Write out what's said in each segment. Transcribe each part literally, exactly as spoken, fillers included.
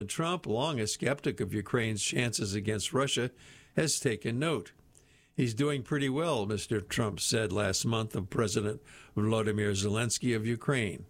Trump, long a skeptic of Ukraine's chances against Russia, has taken note. He's doing pretty well, Mister Trump said last month of President Volodymyr Zelensky of Ukraine.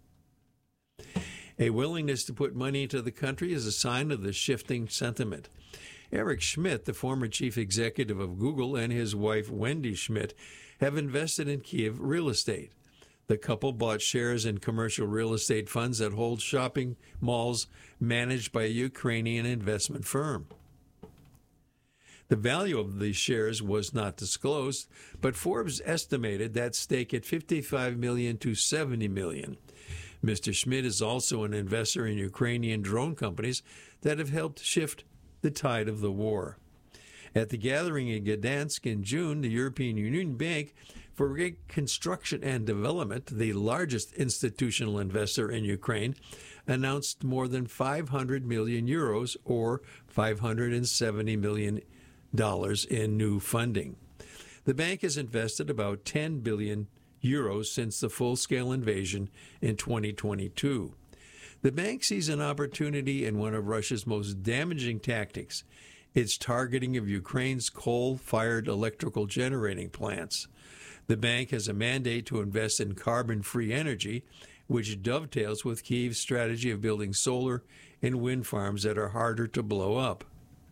A willingness to put money into the country is a sign of the shifting sentiment. Eric Schmidt, the former chief executive of Google, and his wife Wendy Schmidt have invested in Kyiv real estate. The couple bought shares in commercial real estate funds that hold shopping malls managed by a Ukrainian investment firm. The value of these shares was not disclosed, but Forbes estimated that stake at fifty-five million dollars to seventy million dollars. Mister Schmidt is also an investor in Ukrainian drone companies that have helped shift the tide of the war. At the gathering in Gdansk in June, the European Union Bank for Reconstruction and Development, the largest institutional investor in Ukraine, announced more than five hundred million euros or five hundred seventy million dollars in new funding. The bank has invested about ten billion euros since the full-scale invasion in twenty twenty-two. The bank sees an opportunity in one of Russia's most damaging tactics, its targeting of Ukraine's coal-fired electrical generating plants. The bank has a mandate to invest in carbon-free energy, which dovetails with Kyiv's strategy of building solar and wind farms that are harder to blow up.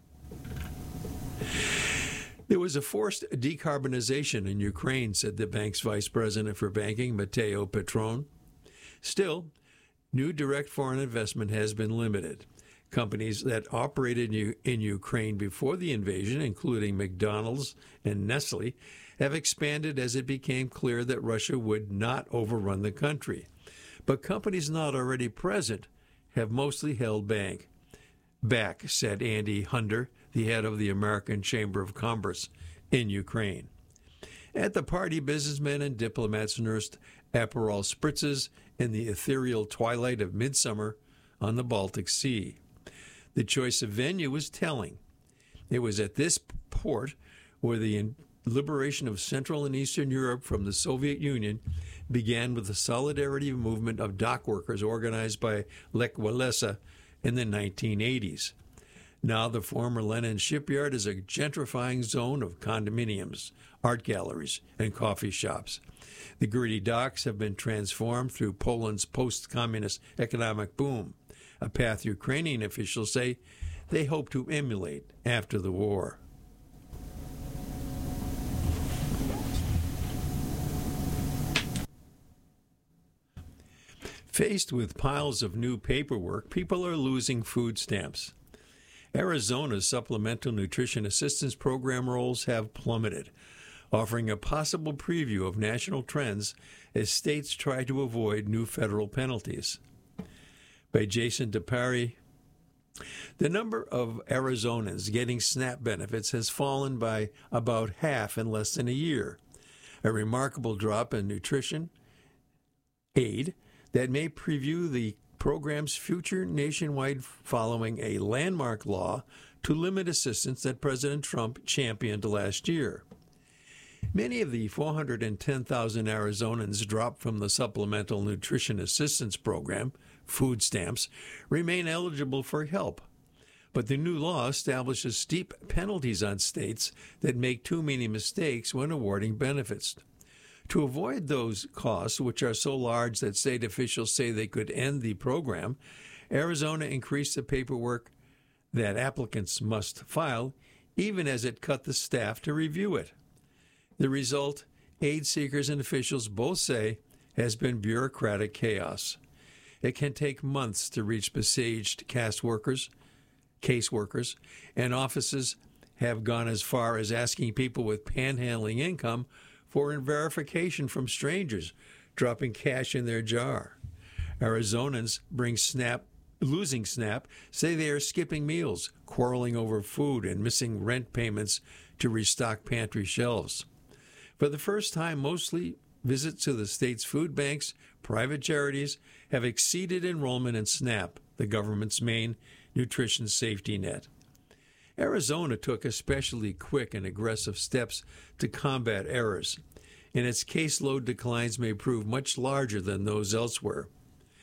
There was a forced decarbonization in Ukraine, said the bank's vice president for banking, Matteo Petrone. Still, new direct foreign investment has been limited. Companies that operated in Ukraine before the invasion, including McDonald's and Nestle, have expanded as it became clear that Russia would not overrun the country. But companies not already present have mostly held back. Back, said Andy Hunder, the head of the American Chamber of Commerce in Ukraine. At the party, businessmen and diplomats nursed Aperol spritzes in the ethereal twilight of midsummer on the Baltic Sea. The choice of venue was telling. It was at this port where the liberation of Central and Eastern Europe from the Soviet Union began with the solidarity movement of dock workers organized by Lech Walesa in the nineteen eighties. Now the former Lenin shipyard is a gentrifying zone of condominiums, art galleries, and coffee shops. The gritty docks have been transformed through Poland's post-communist economic boom, a path Ukrainian officials say they hope to emulate after the war. Faced with piles of new paperwork, people are losing food stamps. Arizona's Supplemental Nutrition Assistance Program rolls have plummeted, offering a possible preview of national trends as states try to avoid new federal penalties. By Jason DePari. The number of Arizonans getting SNAP benefits has fallen by about half in less than a year, a remarkable drop in nutrition aid that may preview the program's future nationwide following a landmark law to limit assistance that President Trump championed last year. Many of the four hundred ten thousand Arizonans dropped from the Supplemental Nutrition Assistance Program, food stamps, remain eligible for help. But the new law establishes steep penalties on states that make too many mistakes when awarding benefits. To avoid those costs, which are so large that state officials say they could end the program, Arizona increased the paperwork that applicants must file, even as it cut the staff to review it. The result, aid seekers and officials both say, has been bureaucratic chaos. It can take months to reach besieged cast workers, caseworkers, and offices have gone as far as asking people with panhandling income for verification from strangers, dropping cash in their jar. Arizonans bring SNAP, losing SNAP, say they are skipping meals, quarreling over food, and missing rent payments to restock pantry shelves. For the first time, mostly visits to the state's food banks, private charities, have exceeded enrollment in SNAP, the government's main nutrition safety net. Arizona took especially quick and aggressive steps to combat errors, and its caseload declines may prove much larger than those elsewhere.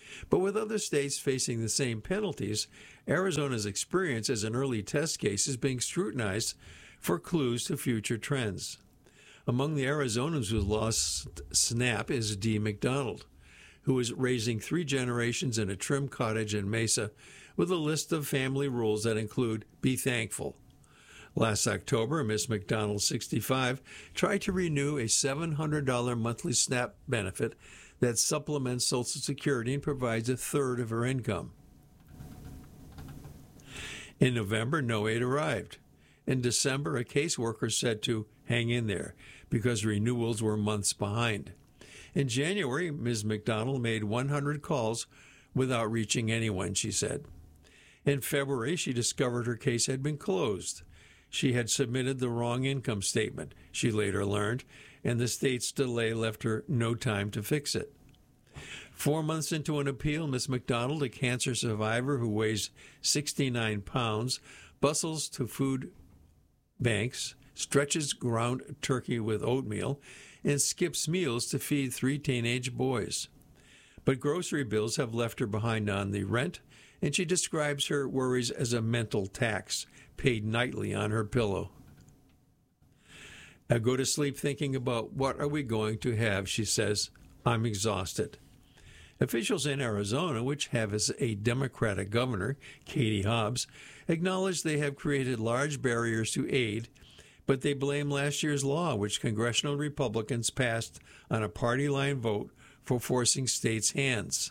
But with other states facing the same penalties, Arizona's experience as an early test case is being scrutinized for clues to future trends. Among the Arizonans who lost SNAP is Dee McDonald, who is raising three generations in a trim cottage in Mesa with a list of family rules that include be thankful. Last October, Miss McDonald, sixty-five, tried to renew a seven hundred dollars monthly SNAP benefit that supplements Social Security and provides a third of her income. In November, no aid arrived. In December, a caseworker said to hang in there because renewals were months behind. In January, Miz McDonald made one hundred calls without reaching anyone, she said. In February, she discovered her case had been closed. She had submitted the wrong income statement, she later learned, and the state's delay left her no time to fix it. Four months into an appeal, Miss McDonald, a cancer survivor who weighs sixty-nine pounds, bustles to food banks, stretches ground turkey with oatmeal, and skips meals to feed three teenage boys. But grocery bills have left her behind on the rent, and she describes her worries as a mental tax paid nightly on her pillow. I go to sleep thinking about what are we going to have, she says. I'm exhausted. Officials in Arizona, which have a Democratic governor, Katie Hobbs, acknowledge they have created large barriers to aid, but they blame last year's law, which congressional Republicans passed on a party line vote, for forcing states' hands.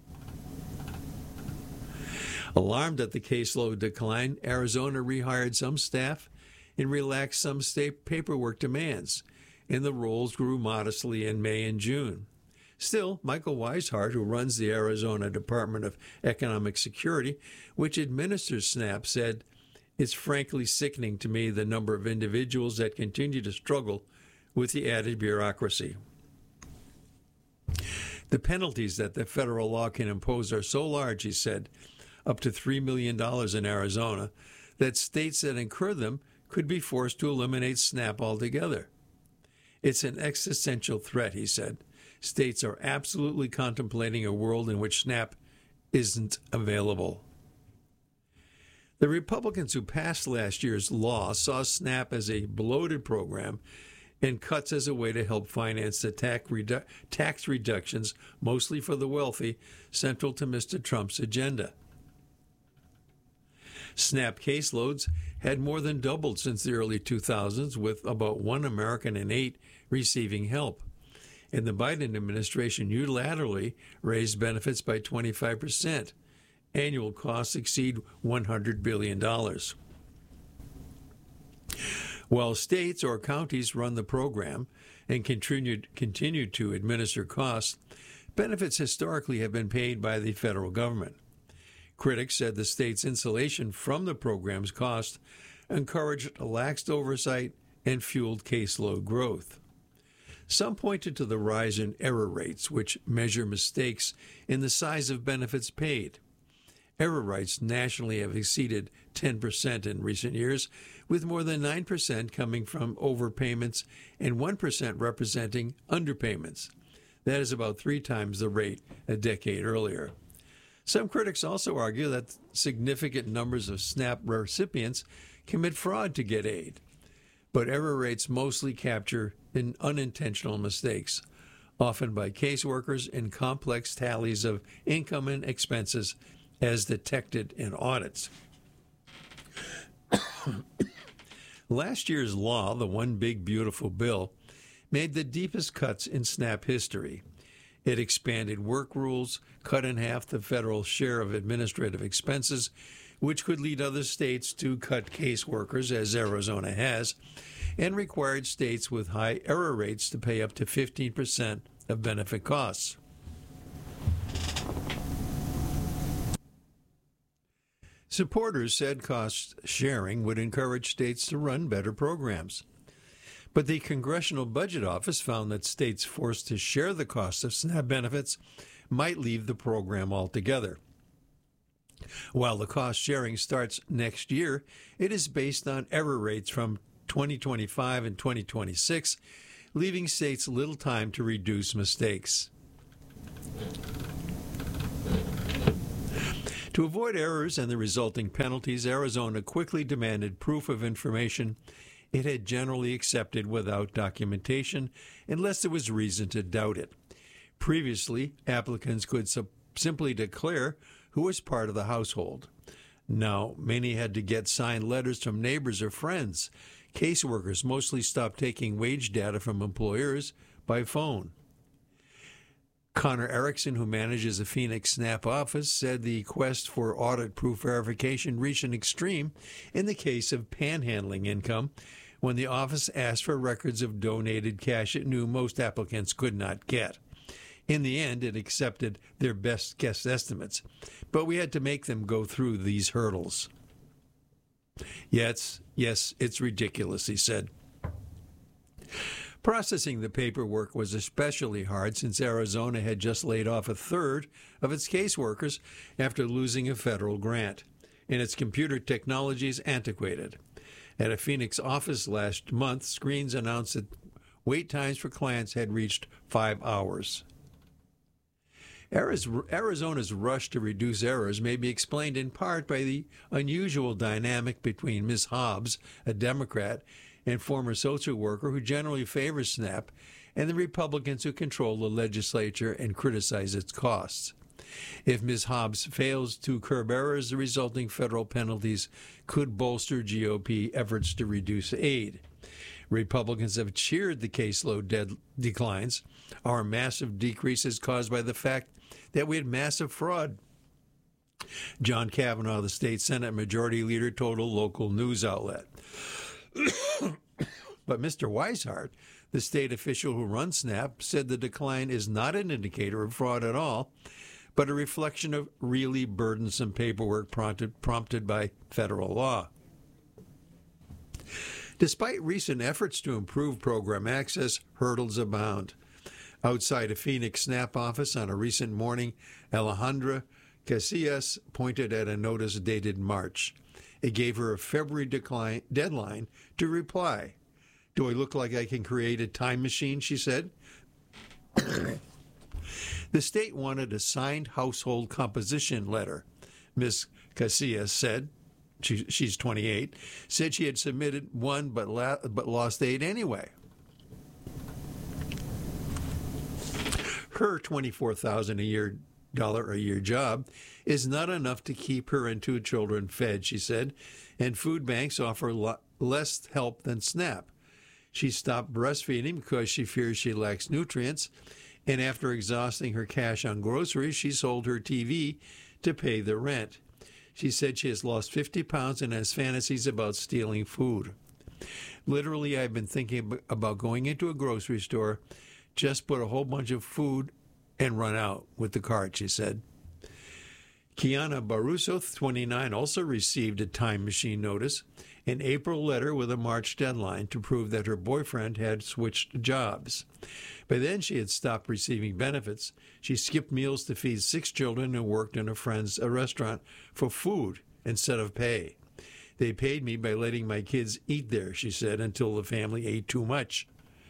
Alarmed at the caseload decline, Arizona rehired some staff and relaxed some state paperwork demands, and the rolls grew modestly in May and June. Still, Michael Weishart, who runs the Arizona Department of Economic Security, which administers SNAP, said, "It's frankly sickening to me the number of individuals that continue to struggle with the added bureaucracy. The penalties that the federal law can impose are so large," he said, up to three million dollars in Arizona, that states that incur them could be forced to eliminate SNAP altogether. It's an existential threat, he said. States are absolutely contemplating a world in which SNAP isn't available. The Republicans who passed last year's law saw SNAP as a bloated program and cuts as a way to help finance the tax, redu- tax reductions, mostly for the wealthy, central to Mister Trump's agenda. SNAP caseloads had more than doubled since the early two thousands, with about one American in eight receiving help. And the Biden administration unilaterally raised benefits by twenty-five percent. Annual costs exceed one hundred billion dollars. While states or counties run the program and continue, continue to administer costs, benefits historically have been paid by the federal government. Critics said the state's insulation from the program's cost encouraged lax oversight and fueled caseload growth. Some pointed to the rise in error rates, which measure mistakes in the size of benefits paid. Error rates nationally have exceeded ten percent in recent years, with more than nine percent coming from overpayments and one percent representing underpayments. That is about three times the rate a decade earlier. Some critics also argue that significant numbers of SNAP recipients commit fraud to get aid, but error rates mostly capture in unintentional mistakes, often by caseworkers in complex tallies of income and expenses as detected in audits. Last year's law, the One Big Beautiful Bill, made the deepest cuts in SNAP history. It expanded work rules, cut in half the federal share of administrative expenses, which could lead other states to cut caseworkers, as Arizona has, and required states with high error rates to pay up to fifteen percent of benefit costs. Supporters said cost sharing would encourage states to run better programs. But the Congressional Budget Office found that states forced to share the cost of SNAP benefits might leave the program altogether. While the cost sharing starts next year, it is based on error rates from twenty twenty-five and twenty twenty-six, leaving states little time to reduce mistakes. To avoid errors and the resulting penalties, Arizona quickly demanded proof of information it had generally accepted without documentation, unless there was reason to doubt it. Previously, applicants could su- simply declare who was part of the household. Now, many had to get signed letters from neighbors or friends. Caseworkers mostly stopped taking wage data from employers by phone. Connor Erickson, who manages the Phoenix SNAP office, said the quest for audit-proof verification reached an extreme in the case of panhandling income, when the office asked for records of donated cash it knew most applicants could not get. In the end, it accepted their best guess estimates, but we had to make them go through these hurdles. Yes, yes, it's ridiculous, he said. Processing the paperwork was especially hard since Arizona had just laid off a third of its caseworkers after losing a federal grant, and its computer technology is antiquated. At a Phoenix office last month, screens announced that wait times for clients had reached five hours. Arizona's rush to reduce errors may be explained in part by the unusual dynamic between Miz Hobbs, a Democrat and former social worker who generally favors SNAP, and the Republicans who control the legislature and criticize its costs. If Miz Hobbs fails to curb errors, the resulting federal penalties could bolster G O P efforts to reduce aid. Republicans have cheered the caseload dead declines. Our massive decreases caused by the fact that we had massive fraud. John Kavanaugh, the state Senate Majority Leader, told a local news outlet. But Mister Weishart, the state official who runs SNAP, said the decline is not an indicator of fraud at all, but a reflection of really burdensome paperwork prompted, prompted by federal law. Despite recent efforts to improve program access, hurdles abound. Outside a Phoenix SNAP office on a recent morning, Alejandra Casillas pointed at a notice dated March. It gave her a February decline, deadline to reply. "Do I look like I can create a time machine?" she said. The state wanted a signed household composition letter. Miz Casillas said, she, she's twenty-eight, said she had submitted one but, la, but lost eight anyway. Her twenty-four thousand dollars a year dollar a year job is not enough to keep her and two children fed, she said, and food banks offer lo- less help than SNAP. She stopped breastfeeding because she fears she lacks nutrients, and after exhausting her cash on groceries, she sold her T V to pay the rent. She said she has lost fifty pounds and has fantasies about stealing food. Literally, I've been thinking about going into a grocery store, just put a whole bunch of food and run out with the cart, she said. Kiana Baruso, twenty-nine, also received a time machine notice, an April letter with a March deadline to prove that her boyfriend had switched jobs. By then, she had stopped receiving benefits. She skipped meals to feed six children and worked in a friend's a restaurant for food instead of pay. They paid me by letting my kids eat there, she said, until the family ate too much.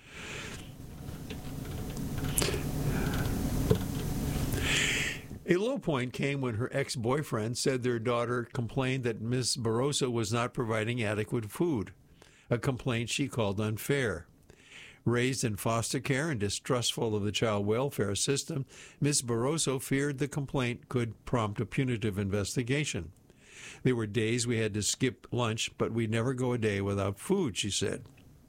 A low point came when her ex-boyfriend said their daughter complained that Miz Barossa was not providing adequate food, a complaint she called unfair. Raised in foster care and distrustful of the child welfare system, Miz Barroso feared the complaint could prompt a punitive investigation. There were days we had to skip lunch, but we'd never go a day without food, she said.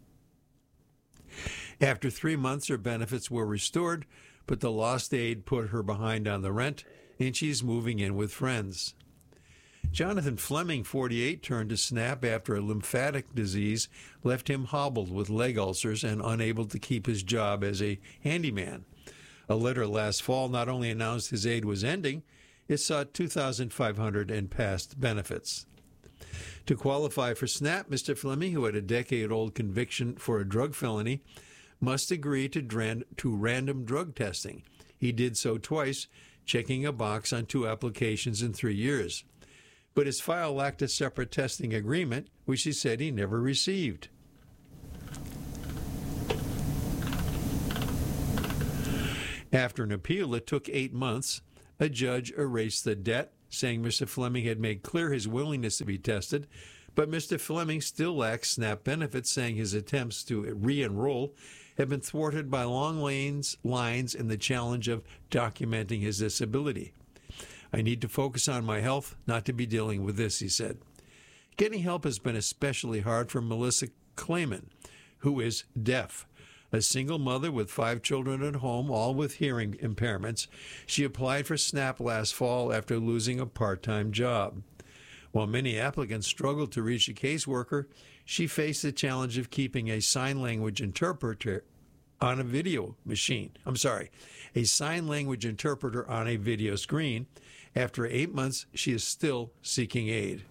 After three months, her benefits were restored, but the lost aid put her behind on the rent, and she's moving in with friends. Jonathan Fleming, forty-eight, turned to SNAP after a lymphatic disease left him hobbled with leg ulcers and unable to keep his job as a handyman. A letter last fall not only announced his aid was ending, it sought two thousand five hundred dollars in past benefits. To qualify for SNAP, Mister Fleming, who had a decade-old conviction for a drug felony, must agree to, dran- to random drug testing. He did so twice, checking a box on two applications in three years. But his file lacked a separate testing agreement, which he said he never received. After an appeal that took eight months, a judge erased the debt, saying Mister Fleming had made clear his willingness to be tested, but Mister Fleming still lacks SNAP benefits, saying his attempts to re-enroll have been thwarted by long lanes, lines in the challenge of documenting his disability. I need to focus on my health, not to be dealing with this, he said. Getting help has been especially hard for Melissa Clayman, who is deaf. A single mother with five children at home, all with hearing impairments, she applied for SNAP last fall after losing a part-time job. While many applicants struggled to reach a caseworker, she faced the challenge of keeping a sign language interpreter on a video machine. I'm sorry, a sign language interpreter on a video screen. After eight months, she is still seeking aid.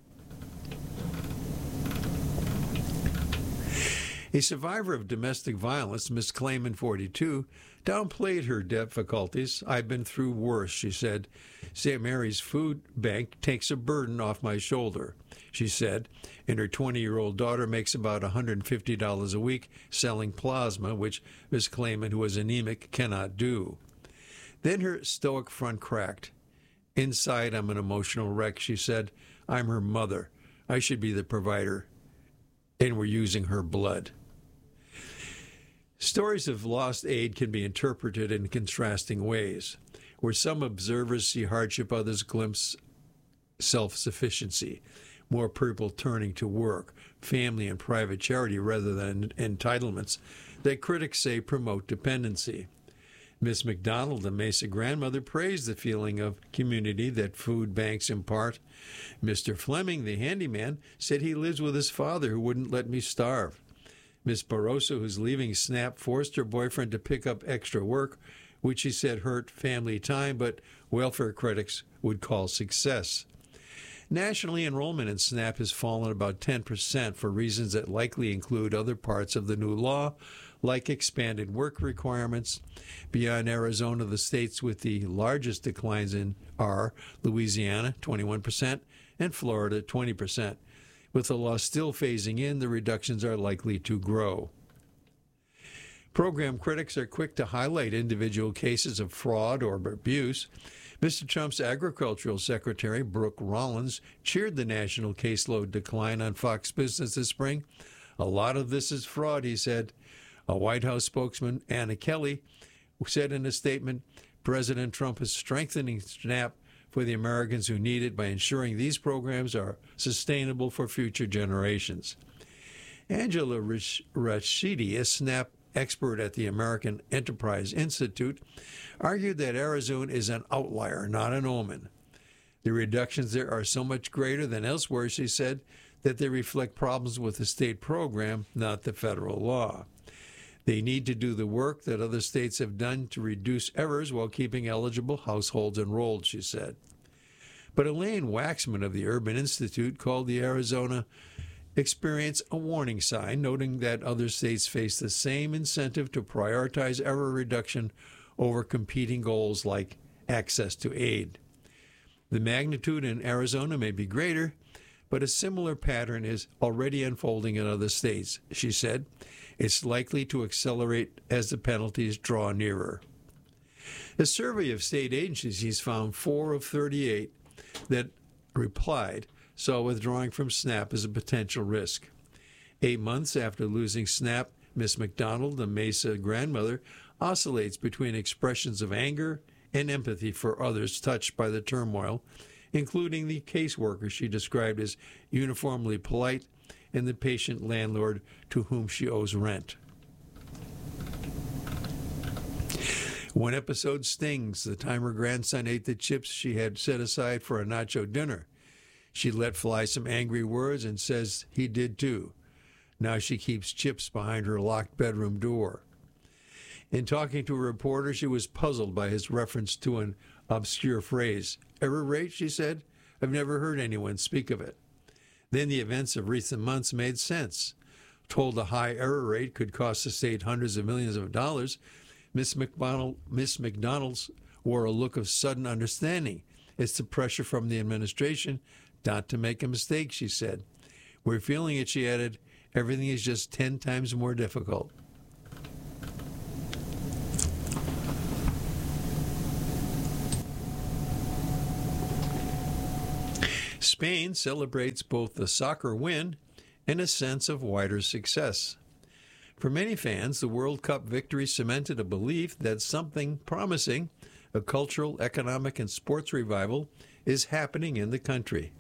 A survivor of domestic violence, Miss Clayman, forty-two, downplayed her difficulties. I've been through worse, she said. Saint Mary's Food Bank takes a burden off my shoulder, she said, and her twenty-year-old daughter makes about one hundred fifty dollars a week selling plasma, which Miss Clayman, who is anemic, cannot do. Then her stoic front cracked. Inside, I'm an emotional wreck, she said. I'm her mother. I should be the provider, and we're using her blood. Stories of lost aid can be interpreted in contrasting ways. Where some observers see hardship, others glimpse self-sufficiency, more people turning to work, family, and private charity rather than entitlements that critics say promote dependency. Miss McDonald, the Mesa grandmother, praised the feeling of community that food banks impart. Mister Fleming, the handyman, said he lives with his father who wouldn't let me starve. Miss Barroso, who's leaving SNAP, forced her boyfriend to pick up extra work, which she said hurt family time, but welfare critics would call success. Nationally, enrollment in SNAP has fallen about ten percent for reasons that likely include other parts of the new law, like expanded work requirements. Beyond Arizona, the states with the largest declines in are Louisiana, twenty-one percent, and Florida, twenty percent. With the law still phasing in, the reductions are likely to grow. Program critics are quick to highlight individual cases of fraud or abuse. Mister Trump's Agricultural Secretary, Brooke Rollins, cheered the national caseload decline on Fox Business this spring. A lot of this is fraud, he said. A White House spokesman, Anna Kelly, said in a statement, President Trump is strengthening SNAP for the Americans who need it by ensuring these programs are sustainable for future generations. Angela Rashidi, a SNAP expert at the American Enterprise Institute, argued that Arizona is an outlier, not an omen. The reductions there are so much greater than elsewhere, she said, that they reflect problems with the state program, not the federal law. They need to do the work that other states have done to reduce errors while keeping eligible households enrolled, she said. But Elaine Waxman of the Urban Institute called the Arizona experience a warning sign, noting that other states face the same incentive to prioritize error reduction over competing goals like access to aid. The magnitude in Arizona may be greater, but a similar pattern is already unfolding in other states, she said. It's likely to accelerate as the penalties draw nearer. A survey of state agencies found four of thirty-eight that replied saw withdrawing from SNAP as a potential risk. Eight months after losing SNAP, Miss McDonald, the Mesa grandmother, oscillates between expressions of anger and empathy for others touched by the turmoil, including the caseworker she described as uniformly polite and the patient landlord to whom she owes rent. One episode stings the time her grandson ate the chips she had set aside for a nacho dinner. She let fly some angry words and says he did too. Now she keeps chips behind her locked bedroom door. In talking to a reporter, she was puzzled by his reference to an obscure phrase. Error rate, she said? I've never heard anyone speak of it. Then the events of recent months made sense. Told a high error rate could cost the state hundreds of millions of dollars, Miss McDonald, Miss McDonald's wore a look of sudden understanding. It's the pressure from the administration not to make a mistake, she said. We're feeling it, she added. Everything is just ten times more difficult. Spain celebrates both the soccer win and a sense of wider success. For many fans, the World Cup victory cemented a belief that something promising, a cultural, economic, and sports revival, is happening in the country.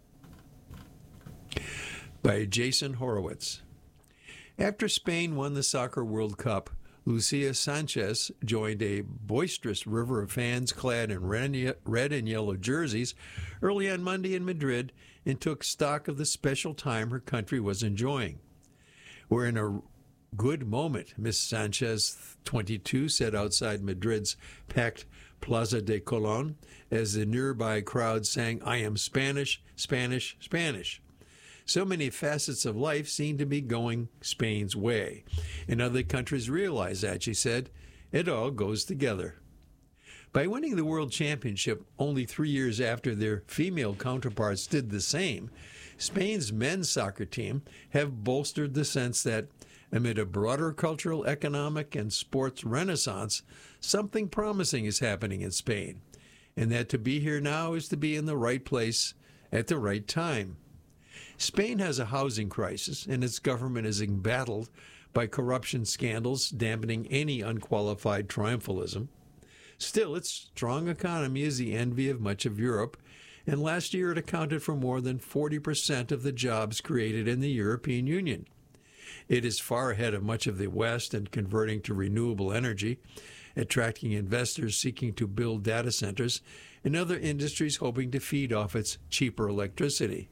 By Jason Horowitz. After Spain won the Soccer World Cup, Lucia Sanchez joined a boisterous river of fans clad in red and yellow jerseys early on Monday in Madrid and took stock of the special time her country was enjoying. "We're in a good moment," Miss Sanchez, twenty-two, said outside Madrid's packed Plaza de Colón as the nearby crowd sang, "I am Spanish, Spanish, Spanish." So many facets of life seem to be going Spain's way. And other countries realize that, she said. It all goes together. By winning the World Championship only three years after their female counterparts did the same, Spain's men's soccer team have bolstered the sense that, amid a broader cultural, economic, and sports renaissance, something promising is happening in Spain, and that to be here now is to be in the right place at the right time. Spain has a housing crisis, and its government is embattled by corruption scandals, dampening any unqualified triumphalism. Still, its strong economy is the envy of much of Europe, and last year it accounted for more than forty percent of the jobs created in the European Union. It is far ahead of much of the West in converting to renewable energy, attracting investors seeking to build data centers, and other industries hoping to feed off its cheaper electricity.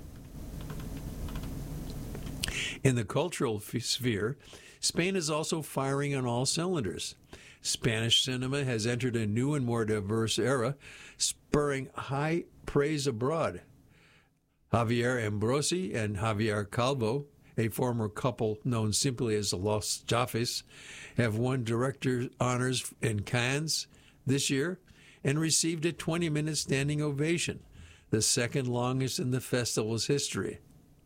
In the cultural sphere, Spain is also firing on all cylinders. Spanish cinema has entered a new and more diverse era, spurring high praise abroad. Javier Ambrosi and Javier Calvo, a former couple known simply as the Los Jafes, have won director honors in Cannes this year and received a twenty-minute standing ovation, the second longest in the festival's history.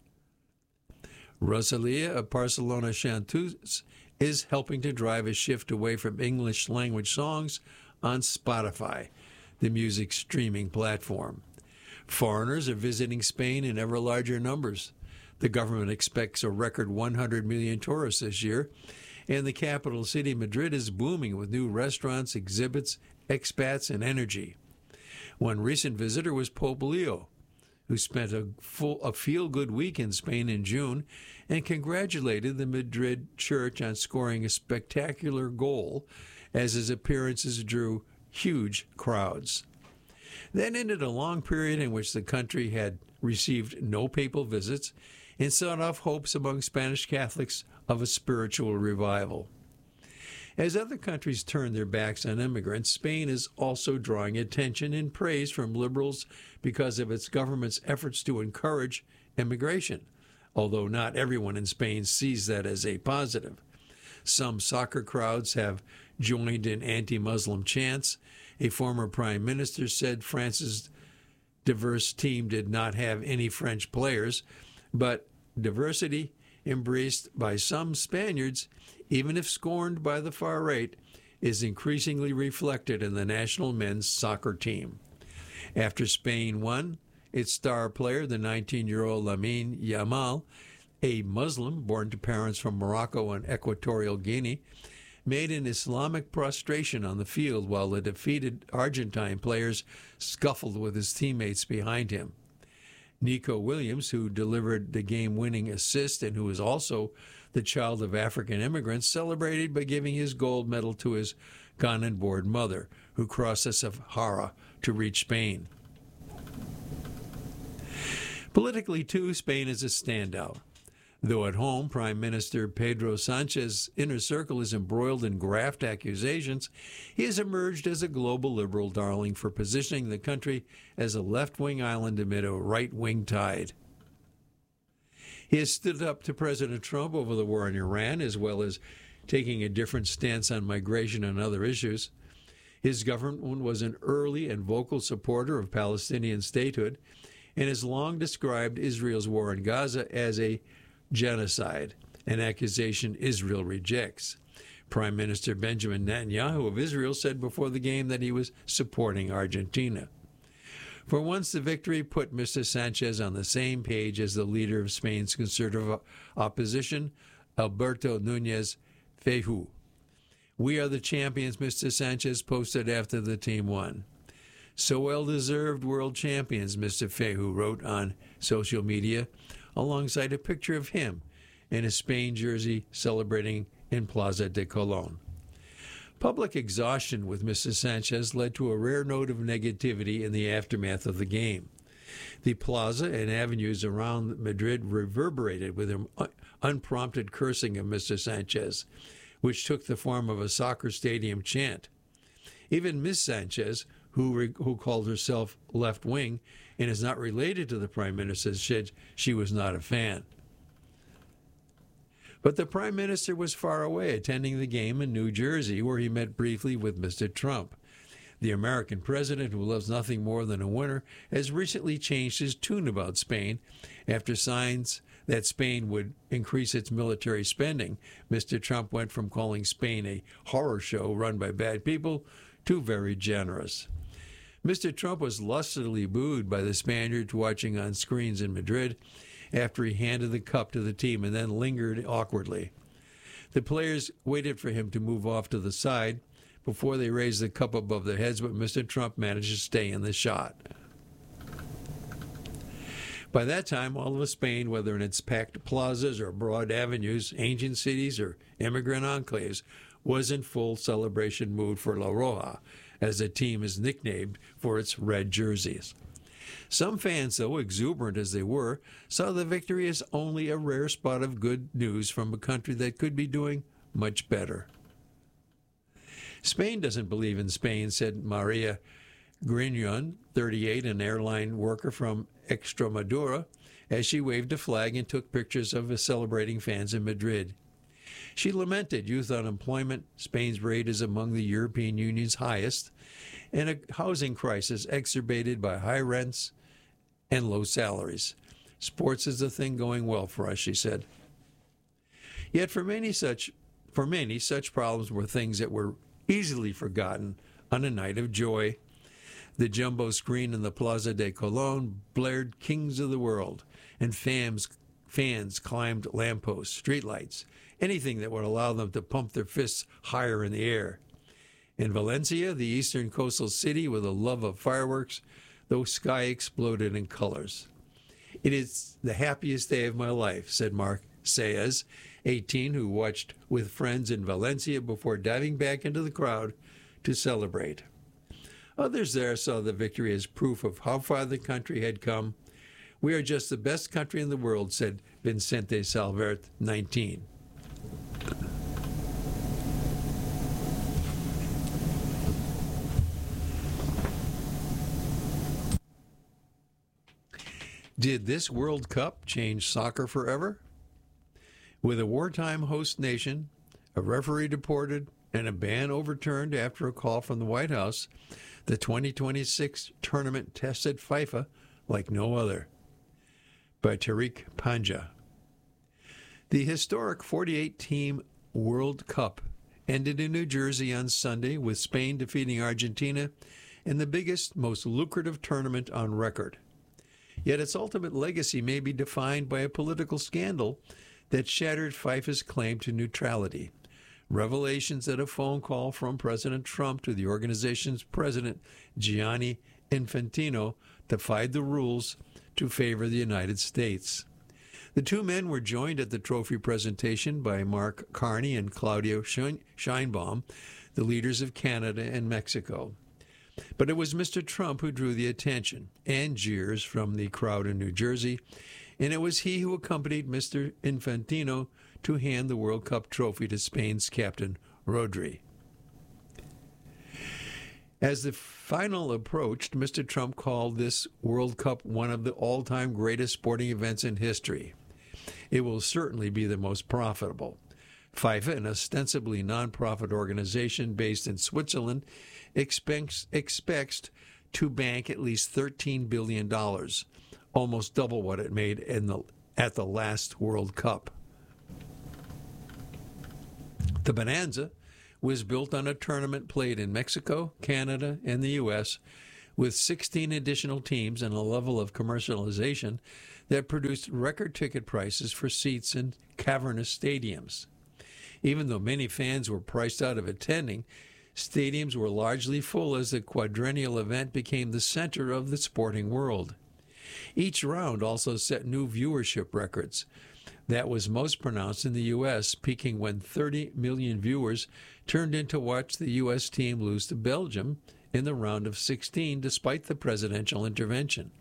Rosalia of Barcelona Chanteuse is helping to drive a shift away from English-language songs on Spotify, the music streaming platform. Foreigners are visiting Spain in ever larger numbers. The government expects a record one hundred million tourists this year, and the capital city, Madrid, is booming with new restaurants, exhibits, expats, and energy. One recent visitor was Pope Leo, who spent a, full, a feel-good week in Spain in June and congratulated the Madrid church on scoring a spectacular goal as his appearances drew huge crowds. That ended a long period in which the country had received no papal visits and set off hopes among Spanish Catholics of a spiritual revival. As other countries turn their backs on immigrants, Spain is also drawing attention and praise from liberals because of its government's efforts to encourage immigration, although not everyone in Spain sees that as a positive. Some soccer crowds have joined in anti-Muslim chants. A former prime minister said France's diverse team did not have any French players, but diversity embraced by some Spaniards, even if scorned by the far right, is increasingly reflected in the national men's soccer team. After Spain won, its star player, the nineteen-year-old Lamine Yamal, a Muslim born to parents from Morocco and Equatorial Guinea, made an Islamic prostration on the field while the defeated Argentine players scuffled with his teammates behind him. Nico Williams, who delivered the game-winning assist and who is also the child of African immigrants, celebrated by giving his gold medal to his Ghanaian-born mother, who crossed the Sahara to reach Spain. Politically, too, Spain is a standout. Though at home, Prime Minister Pedro Sanchez's inner circle is embroiled in graft accusations, he has emerged as a global liberal darling for positioning the country as a left-wing island amid a right-wing tide. He has stood up to President Trump over the war in Iran, as well as taking a different stance on migration and other issues. His government was an early and vocal supporter of Palestinian statehood and has long described Israel's war in Gaza as a genocide, an accusation Israel rejects. Prime Minister Benjamin Netanyahu of Israel said before the game that he was supporting Argentina. For once, the victory put Mister Sanchez on the same page as the leader of Spain's conservative opposition, Alberto Núñez Feijóo. "We are the champions," Mister Sanchez posted after the team won. "So well-deserved world champions," Mister Feijóo wrote on social media, alongside a picture of him in a Spain jersey celebrating in Plaza de Colón. Public exhaustion with Mister Sanchez led to a rare note of negativity in the aftermath of the game. The plaza and avenues around Madrid reverberated with an unprompted cursing of Mister Sanchez, which took the form of a soccer stadium chant. Even Miz Sanchez, who, re- who called herself left-wing and is not related to the Prime Minister, said she was not a fan. But the Prime Minister was far away, attending the game in New Jersey, where he met briefly with Mister Trump. The American president, who loves nothing more than a winner, has recently changed his tune about Spain after signs that Spain would increase its military spending. Mister Trump went from calling Spain a horror show run by bad people to very generous. Mister Trump was lustily booed by the Spaniards watching on screens in Madrid after he handed the cup to the team and then lingered awkwardly. The players waited for him to move off to the side before they raised the cup above their heads, but Mister Trump managed to stay in the shot. By that time, all of Spain, whether in its packed plazas or broad avenues, ancient cities or immigrant enclaves, was in full celebration mood for La Roja, as the team is nicknamed for its red jerseys. Some fans, though, exuberant as they were, saw the victory as only a rare spot of good news from a country that could be doing much better. "Spain doesn't believe in Spain," said Maria Griñón, thirty-eight, an airline worker from Extremadura, as she waved a flag and took pictures of the celebrating fans in Madrid. She lamented youth unemployment, Spain's rate is among the European Union's highest, and a housing crisis exacerbated by high rents and low salaries. "Sports is the thing going well for us," she said. Yet for many such for many such problems were things that were easily forgotten on a night of joy. The jumbo screen in the Plaza de Colón blared Kings of the World, and fans fans climbed lampposts, streetlights, anything that would allow them to pump their fists higher in the air. In Valencia, the eastern coastal city with a love of fireworks, the sky exploded in colors. "It is the happiest day of my life," said Mark Saez, eighteen, who watched with friends in Valencia before diving back into the crowd to celebrate. Others there saw the victory as proof of how far the country had come. "We are just the best country in the world," said Vicente Salvert, nineteen. Did this World Cup change soccer forever? With a wartime host nation, a referee deported, and a ban overturned after a call from the White House, the twenty twenty-six tournament tested FIFA like no other. By Tariq Panja. The historic forty-eight team World Cup ended in New Jersey on Sunday with Spain defeating Argentina in the biggest, most lucrative tournament on record. Yet its ultimate legacy may be defined by a political scandal that shattered FIFA's claim to neutrality. Revelations that a phone call from President Trump to the organization's president, Gianni Infantino, defied the rules to favor the United States. The two men were joined at the trophy presentation by Mark Carney and Claudio Sheinbaum, the leaders of Canada and Mexico. But it was Mister Trump who drew the attention and jeers from the crowd in New Jersey, and it was he who accompanied Mister Infantino to hand the World Cup trophy to Spain's captain, Rodri. As the final approached, Mister Trump called this World Cup one of the all-time greatest sporting events in history. It will certainly be the most profitable. FIFA, an ostensibly non-profit organization based in Switzerland, expects, expects to bank at least thirteen billion dollars, almost double what it made in the, at the last World Cup. The Bonanza was built on a tournament played in Mexico, Canada, and the U S, with sixteen additional teams and a level of commercialization that produced record ticket prices for seats in cavernous stadiums. Even though many fans were priced out of attending, stadiums were largely full as the quadrennial event became the center of the sporting world. Each round also set new viewership records. That was most pronounced in the U S, peaking when thirty million viewers turned in to watch the U S team lose to Belgium in the round of sixteen despite the presidential intervention.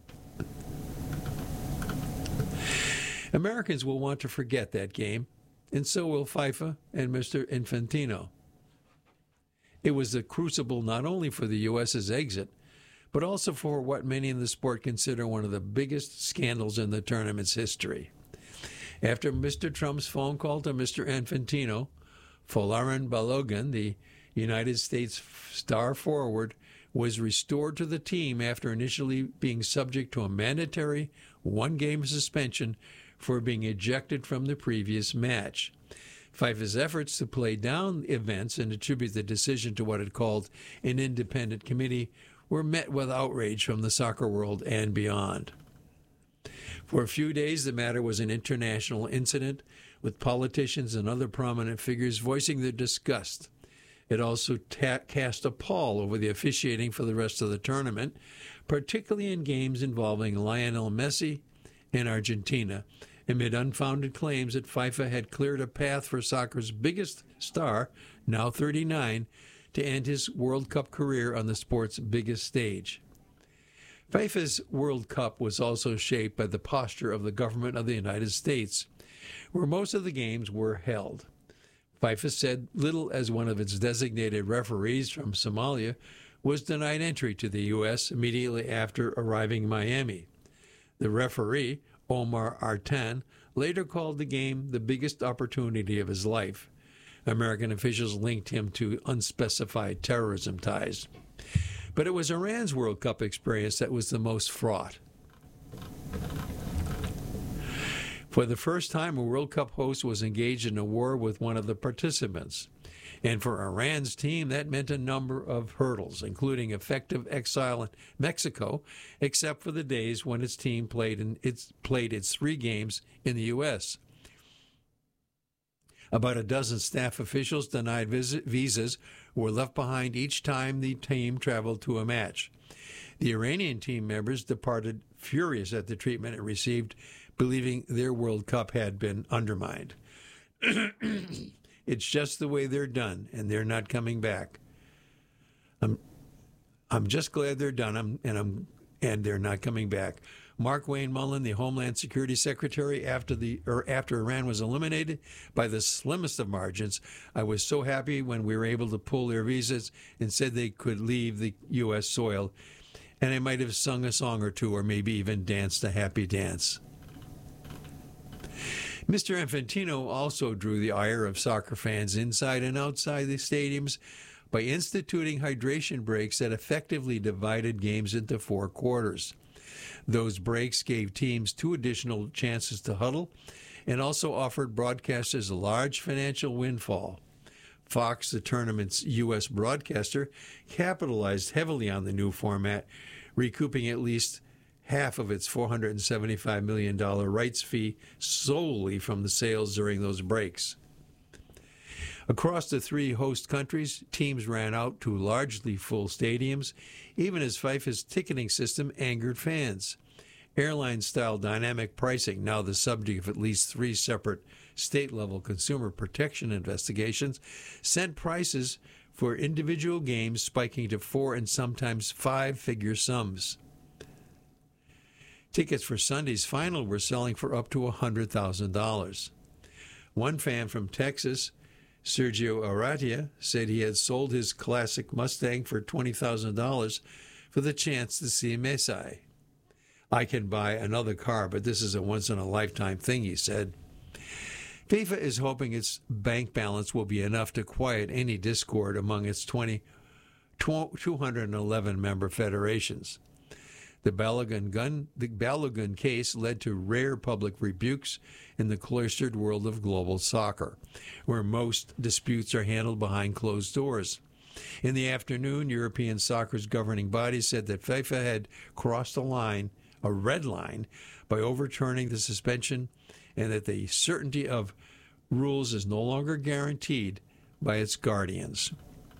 Americans will want to forget that game, and so will FIFA and Mister Infantino. It was a crucible not only for the U S's exit, but also for what many in the sport consider one of the biggest scandals in the tournament's history. After Mister Trump's phone call to Mister Infantino, Folarin Balogun, the United States star forward, was restored to the team after initially being subject to a mandatory one-game suspension for being ejected from the previous match. FIFA's efforts to play down events and attribute the decision to what it called an independent committee were met with outrage from the soccer world and beyond. For a few days, the matter was an international incident, with politicians and other prominent figures voicing their disgust. It also ta- cast a pall over the officiating for the rest of the tournament, particularly in games involving Lionel Messi and Argentina, amid unfounded claims that FIFA had cleared a path for soccer's biggest star, now thirty-nine, to end his World Cup career on the sport's biggest stage. FIFA's World Cup was also shaped by the posture of the government of the United States, where most of the games were held. FIFA said little as one of its designated referees from Somalia was denied entry to the U S immediately after arriving in Miami. The referee, Omar Artan, later called the game the biggest opportunity of his life. American officials linked him to unspecified terrorism ties. But it was Iran's World Cup experience that was the most fraught. For the first time, a World Cup host was engaged in a war with one of the participants. And for Iran's team, that meant a number of hurdles, including effective exile in Mexico, except for the days when its team played, in, its, played its three games in the U S About a dozen staff officials denied visit, visas were left behind each time the team traveled to a match. The Iranian team members departed furious at the treatment it received, believing their World Cup had been undermined. It's just the way they're done, and they're not coming back. I'm, I'm just glad they're done, I'm, and I'm, and they're not coming back. Mark Wayne Mullen, the Homeland Security Secretary, after the or after Iran was eliminated by the slimmest of margins, I was so happy when we were able to pull their visas and said they could leave the U S soil, and I might have sung a song or two, or maybe even danced a happy dance. Mister Infantino also drew the ire of soccer fans inside and outside the stadiums by instituting hydration breaks that effectively divided games into four quarters. Those breaks gave teams two additional chances to huddle and also offered broadcasters a large financial windfall. Fox, the tournament's U S broadcaster, capitalized heavily on the new format, recouping at least half of its four hundred seventy-five million dollars rights fee solely from the sales during those breaks. Across the three host countries, teams ran out to largely full stadiums, even as FIFA's ticketing system angered fans. Airline-style dynamic pricing, now the subject of at least three separate state-level consumer protection investigations, sent prices for individual games spiking to four and sometimes five-figure sums. Tickets for Sunday's final were selling for up to one hundred thousand dollars. One fan from Texas, Sergio Aratia, said he had sold his classic Mustang for twenty thousand dollars for the chance to see Messi. I can buy another car, but this is a once-in-a-lifetime thing, he said. FIFA is hoping its bank balance will be enough to quiet any discord among its twenty, two hundred eleven member federations. The Balogun, gun, the Balogun case led to rare public rebukes in the cloistered world of global soccer, where most disputes are handled behind closed doors. In the afternoon, European soccer's governing body said that FIFA had crossed a line, a red line, by overturning the suspension, and that the certainty of rules is no longer guaranteed by its guardians.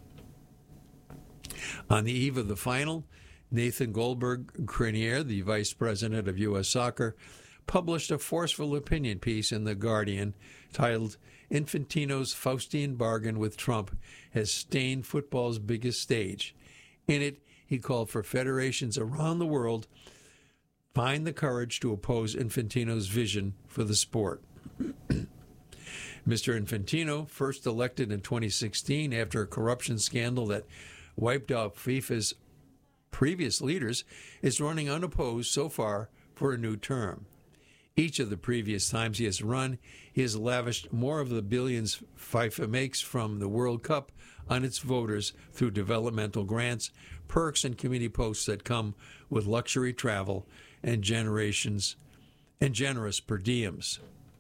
On the eve of the final, Nathan Goldberg-Crinier, the vice president of U S Soccer, published a forceful opinion piece in The Guardian titled, "Infantino's Faustian Bargain with Trump Has Stained Football's Biggest Stage." In it, he called for federations around the world find the courage to oppose Infantino's vision for the sport. Mister Infantino, first elected in twenty sixteen after a corruption scandal that wiped out FIFA's previous leaders, is running unopposed so far for a new term. Each of the previous times he has run, he has lavished more of the billions FIFA makes from the World Cup on its voters through developmental grants, perks, and committee posts that come with luxury travel and generations and generous per diems.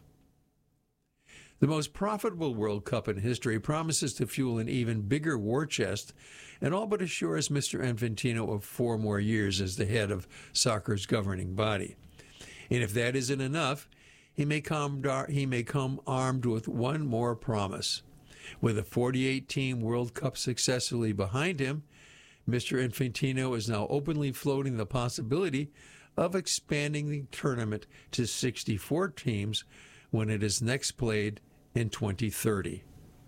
The most profitable World Cup in history promises to fuel an even bigger war chest and all but assures Mister Infantino of four more years as the head of soccer's governing body. And if that isn't enough, he may come, he may come armed with one more promise. With a forty-eight team World Cup successfully behind him, Mister Infantino is now openly floating the possibility of expanding the tournament to sixty-four teams when it is next played in twenty thirty.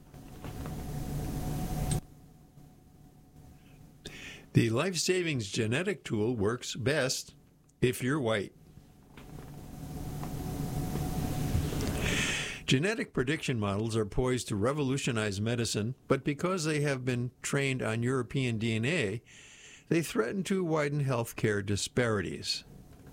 The Life Savings genetic tool works best if you're white. Genetic prediction models are poised to revolutionize medicine, but because they have been trained on European D N A, they threaten to widen healthcare disparities.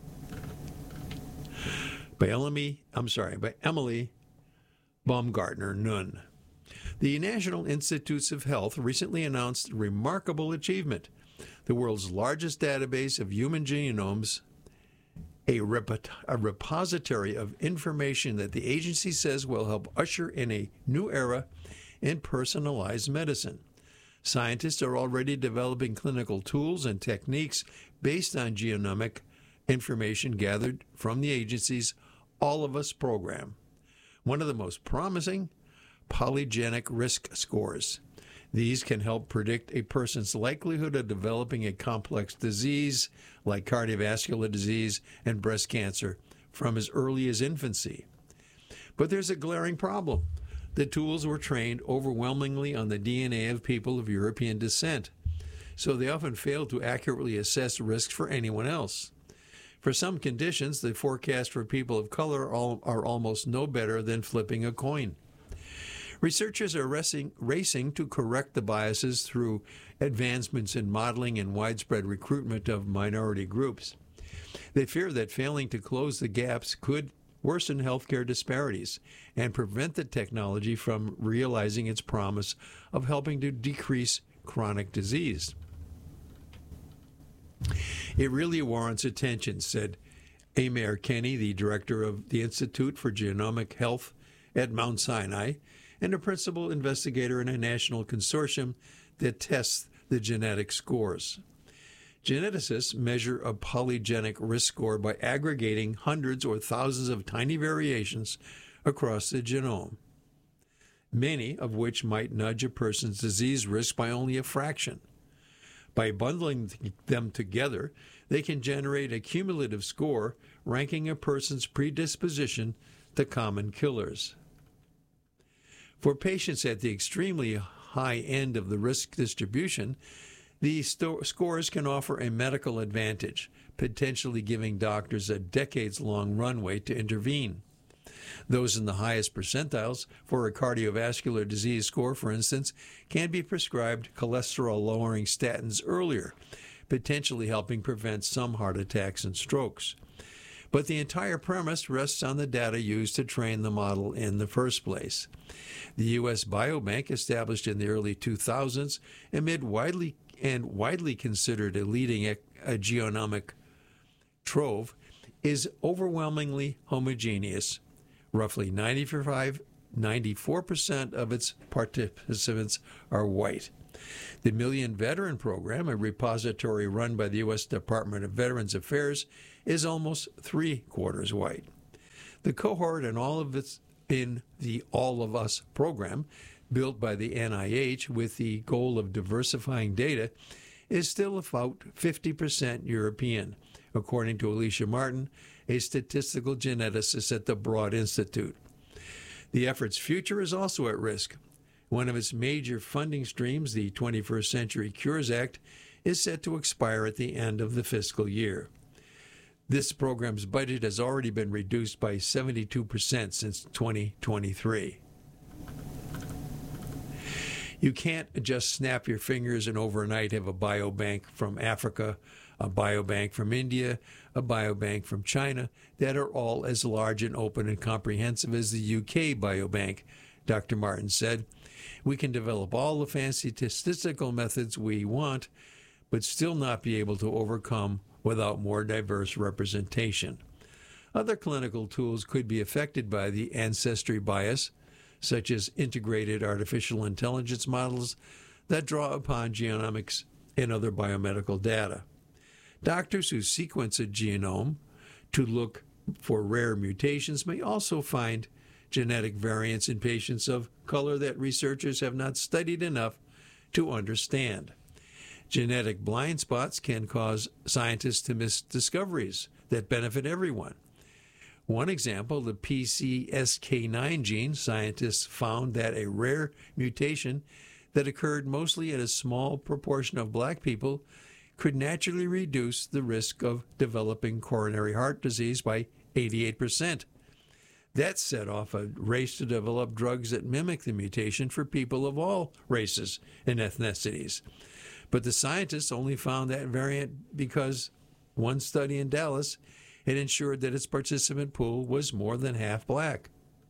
By Emily, I'm sorry, by Emily Baumgartner-Nunn. The National Institutes of Health recently announced a remarkable achievement: the world's largest database of human genomes, a, rep- a repository of information that the agency says will help usher in a new era in personalized medicine. Scientists are already developing clinical tools and techniques based on genomic information gathered from the agency's All of Us program. One of the most promising, polygenic risk scores. These can help predict a person's likelihood of developing a complex disease like cardiovascular disease and breast cancer from as early as infancy. But there's a glaring problem. The tools were trained overwhelmingly on the D N A of people of European descent, so they often fail to accurately assess risks for anyone else. For some conditions, the forecast for people of color are almost no better than flipping a coin. Researchers are racing, racing to correct the biases through advancements in modeling and widespread recruitment of minority groups. They fear that failing to close the gaps could worsen healthcare disparities and prevent the technology from realizing its promise of helping to decrease chronic disease. It really warrants attention, said Amer Kenny, the director of the Institute for Genomic Health at Mount Sinai, and a principal investigator in a national consortium that tests the genetic scores. Geneticists measure a polygenic risk score by aggregating hundreds or thousands of tiny variations across the genome, many of which might nudge a person's disease risk by only a fraction. By bundling them together, they can generate a cumulative score ranking a person's predisposition to common killers. For patients at the extremely high end of the risk distribution, these sto- scores can offer a medical advantage, potentially giving doctors a decades-long runway to intervene. Those in the highest percentiles for a cardiovascular disease score, for instance, can be prescribed cholesterol-lowering statins earlier, potentially helping prevent some heart attacks and strokes. But the entire premise rests on the data used to train the model in the first place. The U S Biobank, established in the early two thousands, amid widely and widely considered a leading a genomic trove, is overwhelmingly homogeneous. Roughly ninety-five ninety-four percent of its participants are white. The Million Veteran Program, a repository run by the U S Department of Veterans Affairs, is almost three-quarters white. The cohort in all of its in the All of Us program, built by the N I H with the goal of diversifying data, is still about fifty percent European, according to Alicia Martin, a statistical geneticist at the Broad Institute. The effort's future is also at risk. One of its major funding streams, the twenty-first Century Cures Act, is set to expire at the end of the fiscal year. This program's budget has already been reduced by seventy-two percent since twenty twenty-three. You can't just snap your fingers and overnight have a biobank from Africa, a biobank from India, a biobank from China that are all as large and open and comprehensive as the U K Biobank, Doctor Martin said. We can develop all the fancy statistical methods we want, but still not be able to overcome without more diverse representation. Other clinical tools could be affected by the ancestry bias, such as integrated artificial intelligence models that draw upon genomics and other biomedical data. Doctors who sequence a genome to look for rare mutations may also find genetic variants in patients of color that researchers have not studied enough to understand. Genetic blind spots can cause scientists to miss discoveries that benefit everyone. One example, the P C S K nine gene, scientists found that a rare mutation that occurred mostly in a small proportion of black people could naturally reduce the risk of developing coronary heart disease by eighty-eight percent. That set off a race to develop drugs that mimic the mutation for people of all races and ethnicities. But the scientists only found that variant because one study in Dallas had ensured that its participant pool was more than half black.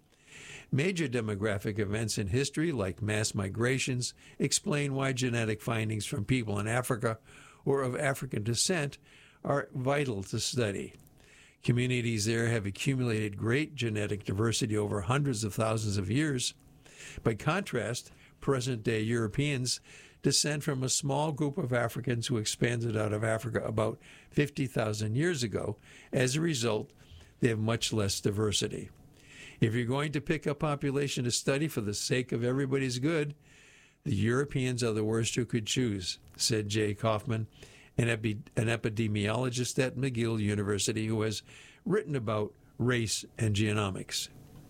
Major demographic events in history, like mass migrations, explain why genetic findings from people in Africa or of African descent are vital to study. Communities there have accumulated great genetic diversity over hundreds of thousands of years. By contrast, present-day Europeans descend from a small group of Africans who expanded out of Africa about fifty thousand years ago. As a result, they have much less diversity. If you're going to pick a population to study for the sake of everybody's good, the Europeans are the worst you could choose, said Jay Kaufman, an, epi- an epidemiologist at McGill University who has written about race and genomics.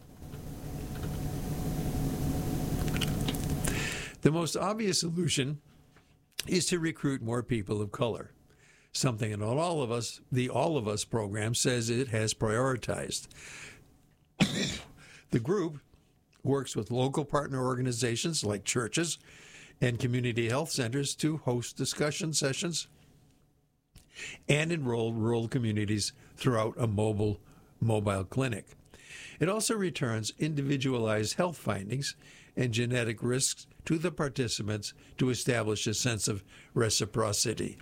The most obvious solution is to recruit more people of color, something that all of us, the All of Us program says it has prioritized. The group works with local partner organizations like churches and community health centers to host discussion sessions and enroll rural communities throughout a mobile mobile clinic. It also returns individualized health findings and genetic risks to the participants to establish a sense of reciprocity.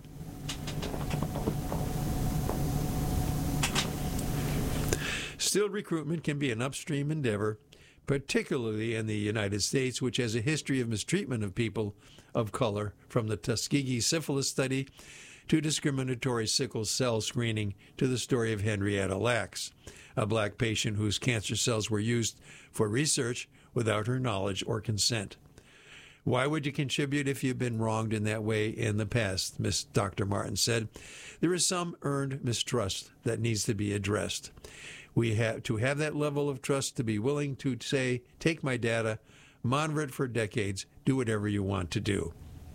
Still, recruitment can be an upstream endeavor, particularly in the United States, which has a history of mistreatment of people of color, from the Tuskegee syphilis study to discriminatory sickle cell screening to the story of Henrietta Lacks, a black patient whose cancer cells were used for research without her knowledge or consent. Why would you contribute if you've been wronged in that way in the past? Miss Doctor Martin said. There is some earned mistrust that needs to be addressed. We have to have that level of trust to be willing to say, take my data, monitor it for decades, do whatever you want to do.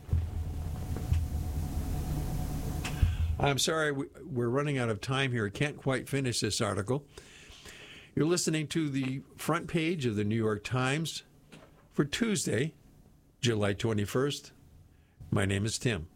I'm sorry, we're running out of time here. I can't quite finish this article. You're listening to the front page of the New York Times for Tuesday, July twenty-first. My name is Tim.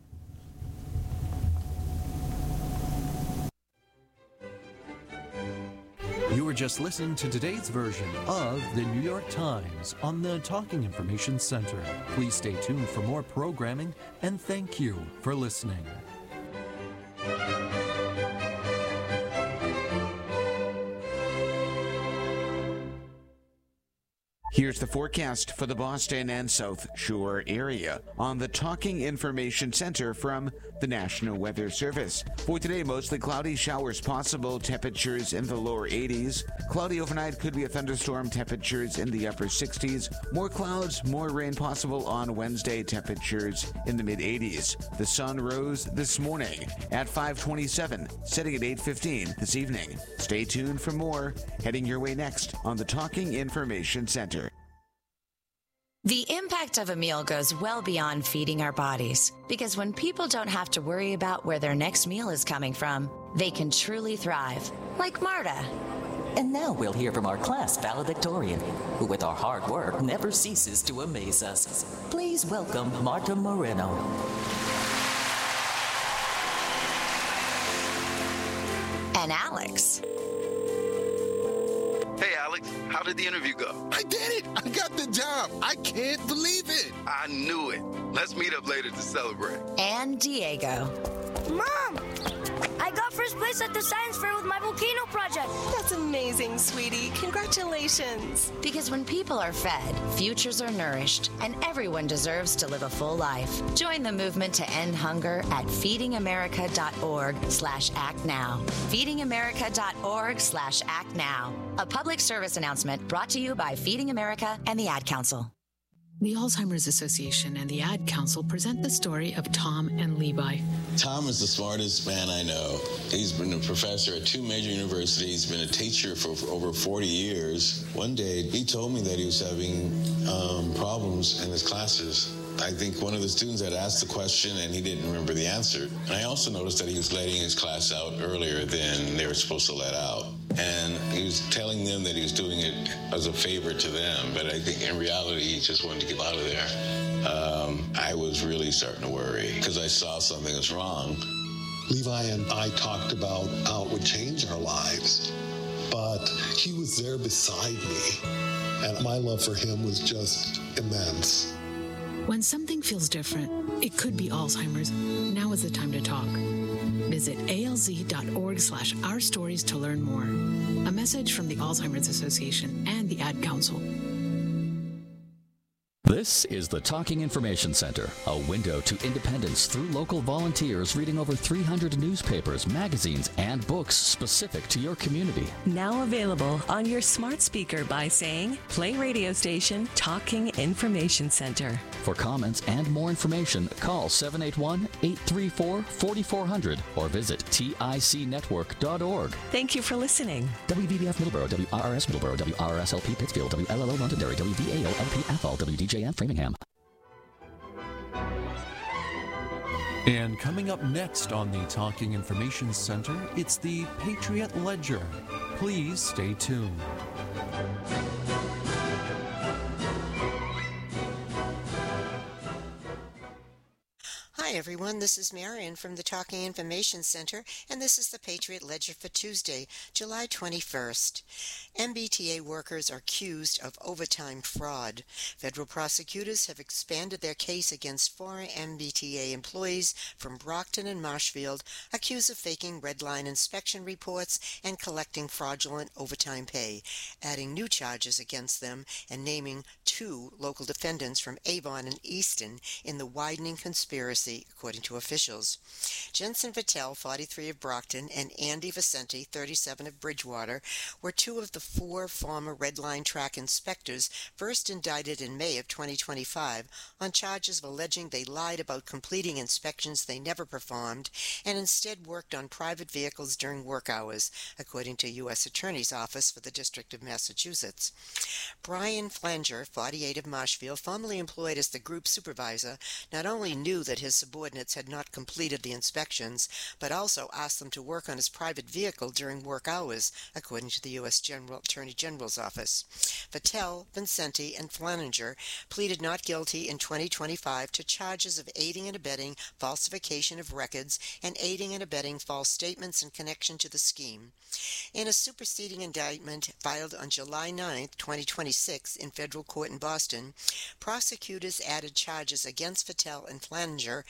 You were just listening to today's version of the New York Times on the Talking Information Center. Please stay tuned for more programming, and thank you for listening. Here's the forecast for the Boston and South Shore area on the Talking Information Center from the National Weather Service. For today, mostly cloudy, showers possible, temperatures in the lower eighties. Cloudy overnight, could be a thunderstorm, temperatures in the upper sixties. More clouds, more rain possible on Wednesday, temperatures in the mid eighties. The sun rose this morning at five twenty-seven, setting at eight fifteen this evening. Stay tuned for more, heading your way next on the Talking Information Center. The impact of a meal goes well beyond feeding our bodies, because when people don't have to worry about where their next meal is coming from, they can truly thrive, like Marta. And now we'll hear from our class valedictorian, who with our hard work never ceases to amaze us. Please welcome Marta Moreno. And Alex. Hey, Alex, how did the interview go? I did it! I got the job! I can't believe it! I knew it. Let's meet up later to celebrate. And Diego. Mom! I got first place at the science fair with my volcano project. That's amazing, sweetie. Congratulations. Because when people are fed, futures are nourished, and everyone deserves to live a full life. Join the movement to end hunger at feedingamerica.org slash act now. feedingamerica.org slash act now. A public service announcement brought to you by Feeding America and the Ad Council. The Alzheimer's Association and the Ad Council present the story of Tom and Levi. Tom is the smartest man I know. He's been a professor at two major universities, been a teacher for, for over forty years. One day, he told me that he was having um, problems in his classes. I think one of the students had asked the question and he didn't remember the answer. And I also noticed that he was letting his class out earlier than they were supposed to let out. And he was telling them that he was doing it as a favor to them, but I think in reality he just wanted to get out of there. Um, I was really starting to worry because I saw something was wrong. Levi and I talked about how it would change our lives, but he was there beside me, and my love for him was just immense. When something feels different, it could be Alzheimer's. Now is the time to talk. Visit alz.org slash our stories to learn more. A message from the Alzheimer's Association and the Ad Council. This is the Talking Information Center, a window to independence through local volunteers reading over three hundred newspapers, magazines, and books specific to your community. Now available on your smart speaker by saying, play radio station Talking Information Center. For comments and more information, call seven eight one, eight three four, four four zero zero or visit tic network dot org. Thank you for listening. W V B F Middleborough, W R R S Middleborough, W R R S L P Pittsfield, W L L O Londonderry, W V A O L P Athol, W D J M Framingham. And coming up next on the Talking Information Center, it's the Patriot Ledger. Please stay tuned. Hi everyone, this is Marion from the Talking Information Center, and this is the Patriot Ledger for Tuesday, July twenty-first. M B T A workers are accused of overtime fraud. Federal prosecutors have expanded their case against four M B T A employees from Brockton and Marshfield accused of faking redline inspection reports and collecting fraudulent overtime pay, adding new charges against them and naming two local defendants from Avon and Easton in the widening conspiracy, according to officials. Jensen Vittel, forty-three of Brockton, and Andy Vicente, thirty-seven of Bridgewater, were two of the four former Red Line track inspectors first indicted in May of twenty twenty-five on charges of alleging they lied about completing inspections they never performed and instead worked on private vehicles during work hours, according to U S Attorney's Office for the District of Massachusetts. Brian Flanger, forty-eight of Marshfield, formerly employed as the group supervisor, not only knew that his subordinates had not completed the inspections, but also asked them to work on his private vehicle during work hours, according to the U S General Attorney General's office. Vittel, Vincenti, and Flaninger pleaded not guilty in twenty twenty-five to charges of aiding and abetting falsification of records and aiding and abetting false statements in connection to the scheme. In a superseding indictment filed on July ninth, twenty twenty-six in federal court in Boston, prosecutors added charges against Vittel and Flaninger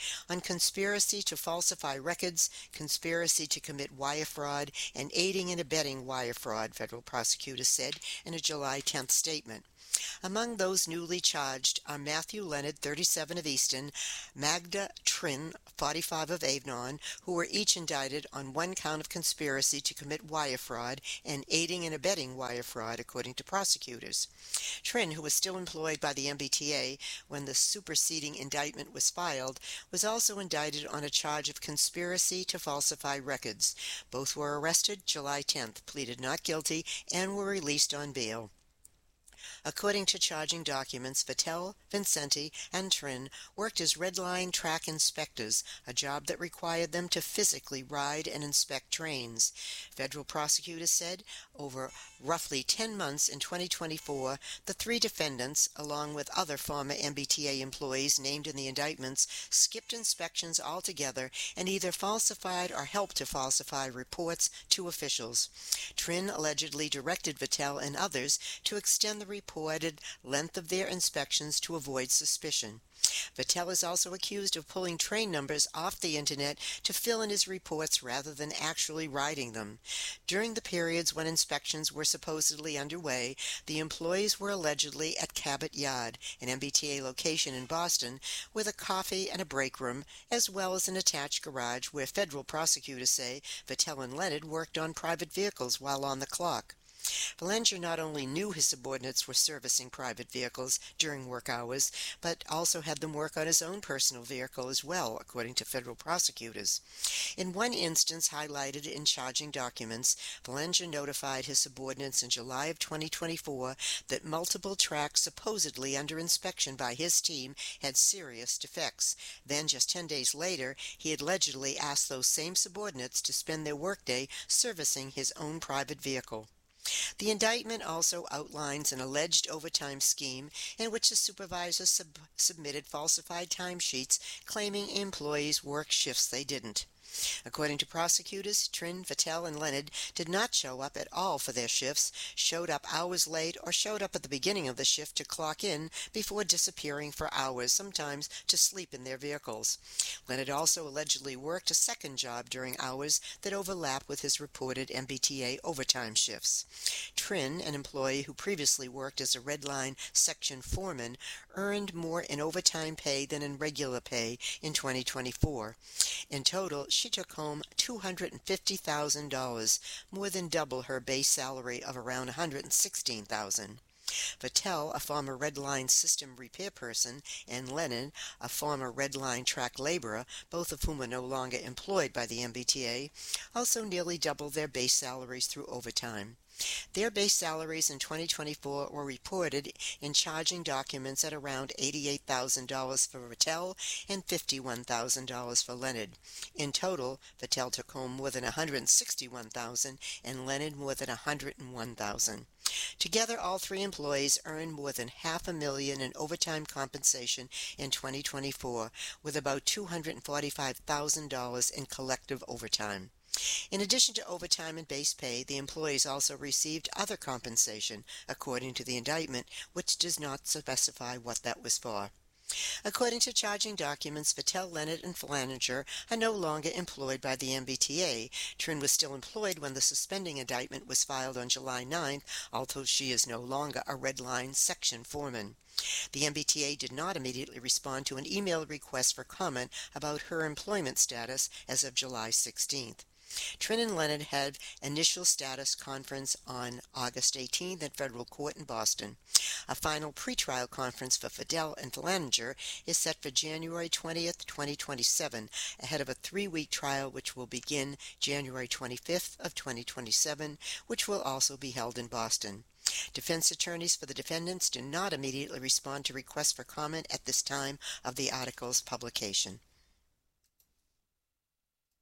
on conspiracy to falsify records, conspiracy to commit wire fraud, and aiding and abetting wire fraud, federal prosecutors said in a July tenth statement. Among those newly charged are Matthew Leonard, thirty-seven, of Easton, Magda Trin, forty-five, of Avon, who were each indicted on one count of conspiracy to commit wire fraud and aiding and abetting wire fraud, according to prosecutors. Trin, who was still employed by the M B T A when the superseding indictment was filed, was also indicted on a charge of conspiracy to falsify records. Both were arrested July tenth, pleaded not guilty, and were released on bail. According to charging documents, Vittel, Vincenti, and Trin worked as Red Line track inspectors, a job that required them to physically ride and inspect trains. Federal prosecutors said over roughly ten months in twenty twenty-four, the three defendants, along with other former M B T A employees named in the indictments, skipped inspections altogether and either falsified or helped to falsify reports to officials. Trin allegedly directed Vittel and others to extend the reported length of their inspections to avoid suspicion. Vittel is also accused of pulling train numbers off the internet to fill in his reports rather than actually writing them. During the periods when inspections were supposedly underway, the employees were allegedly at Cabot Yard, an M B T A location in Boston, with a coffee and a break room, as well as an attached garage where federal prosecutors say Vittel and Leonard worked on private vehicles while on the clock. Belanger not only knew his subordinates were servicing private vehicles during work hours, but also had them work on his own personal vehicle as well, according to federal prosecutors. In one instance highlighted in charging documents, Belanger notified his subordinates in July of twenty twenty-four that multiple tracks supposedly under inspection by his team had serious defects. Then, just ten days later, he had allegedly asked those same subordinates to spend their workday servicing his own private vehicle. The indictment also outlines an alleged overtime scheme in which the supervisor sub- submitted falsified timesheets claiming employees worked shifts they didn't. According to prosecutors, Trin, Vittel, and Leonard did not show up at all for their shifts, showed up hours late, or showed up at the beginning of the shift to clock in before disappearing for hours, sometimes to sleep in their vehicles. Leonard also allegedly worked a second job during hours that overlapped with his reported M B T A overtime shifts. Trin, an employee who previously worked as a Red Line section foreman, earned more in overtime pay than in regular pay in twenty twenty-four. In total, she took home two hundred fifty thousand dollars, more than double her base salary of around one hundred sixteen thousand dollars. Vittel, a former Red Line system repair person, and Leonard, a former Red Line track laborer, both of whom are no longer employed by the M B T A, also nearly doubled their base salaries through overtime. Their base salaries in twenty twenty-four were reported in charging documents at around eighty-eight thousand dollars for Vittel and fifty-one thousand dollars for Leonard. In total, Vittel took home more than one hundred sixty-one thousand dollars and Leonard more than one hundred one thousand dollars. Together, all three employees earned more than half a million in overtime compensation in twenty twenty-four, with about two hundred forty-five thousand dollars in collective overtime. In addition to overtime and base pay, the employees also received other compensation, according to the indictment, which does not specify what that was for. According to charging documents, Vittel, Leonard, and Flanager are no longer employed by the M B T A. Trin was still employed when the suspending indictment was filed on July ninth, although she is no longer a Red Line section foreman. The M B T A did not immediately respond to an email request for comment about her employment status as of July sixteenth. Trin and Leonard had initial status conference on August eighteenth at federal court in Boston. A final pretrial conference for Vittel and Flanager is set for January twentieth, twenty twenty-seven, ahead of a three-week trial which will begin January twenty-fifth of twenty twenty-seven, which will also be held in Boston. Defense attorneys for the defendants do not immediately respond to requests for comment at this time of the article's publication.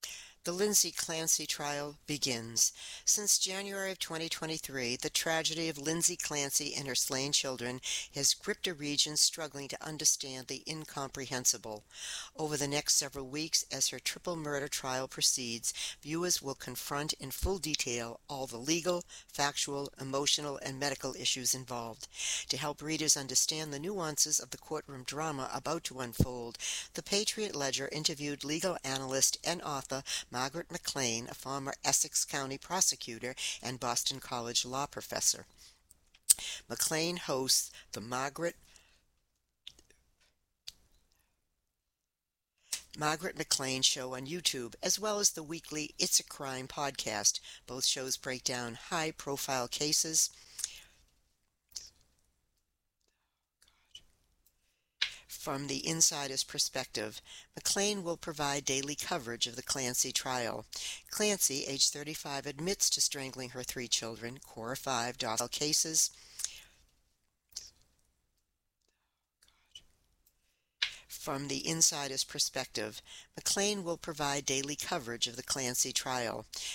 The Lindsay Clancy trial begins. Since January of twenty twenty-three, the tragedy of Lindsay Clancy and her slain children has gripped a region struggling to understand the incomprehensible. Over the next several weeks, as her triple murder trial proceeds, viewers will confront in full detail all the legal, factual, emotional, and medical issues involved. To help readers understand the nuances of the courtroom drama about to unfold, the Patriot Ledger interviewed legal analyst and author Margaret McLean, a former Essex County prosecutor and Boston College law professor. McLean hosts the Margaret Margaret McLean Show on YouTube, as well as the weekly It's a Crime podcast. Both shows break down high-profile cases from the insider's perspective. McLean will provide daily coverage of the Clancy trial. Clancy, age thirty-five, admits to strangling her three children. Core five docile cases. From the insider's perspective, McLean will provide daily coverage of the Clancy trial.